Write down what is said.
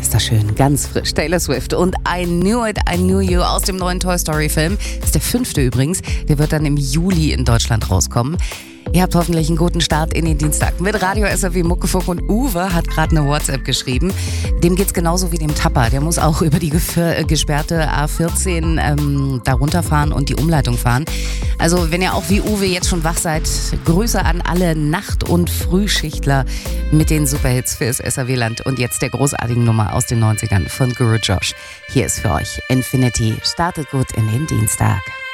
Ist das schön, ganz frisch. Taylor Swift und I Knew It, I Knew You aus dem neuen Toy Story Film. Ist der 5. übrigens. Der wird dann im Juli in Deutschland rauskommen. Ihr habt hoffentlich einen guten Start in den Dienstag mit Radio SRW Muckefuck, und Uwe hat gerade eine WhatsApp geschrieben. Dem geht's genauso wie dem Tapper. Der muss auch über die gesperrte A14 da runterfahren und die Umleitung fahren. Also wenn ihr auch wie Uwe jetzt schon wach seid, Grüße an alle Nacht- und Frühschichtler mit den Superhits fürs SRW-Land. Und jetzt der großartigen Nummer aus den 90ern von Guru Josh. Hier ist für euch Infinity. Startet gut in den Dienstag.